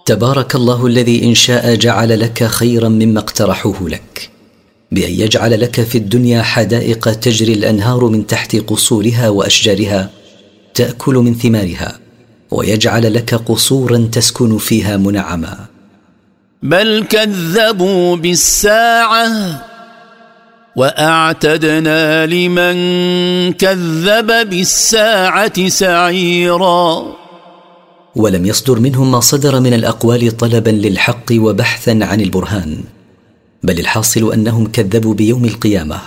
تبارك الله الذي إن شاء جعل لك خيرا مما اقترحوه لك، بأن يجعل لك في الدنيا حدائق تجري الأنهار من تحت قصورها وأشجارها تأكل من ثمارها، ويجعل لك قصورا تسكن فيها منعما. بل كذبوا بالساعة وأعتدنا لمن كذب بالساعة سعيرا. ولم يصدر منهم ما صدر من الأقوال طلبا للحق وبحثا عن البرهان، بل الحاصل أنهم كذبوا بيوم القيامة